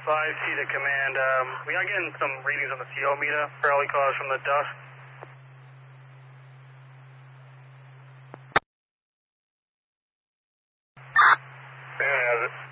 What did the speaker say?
5C to command. We are getting some readings on the CO meter, probably caused from the dust. Fan has it.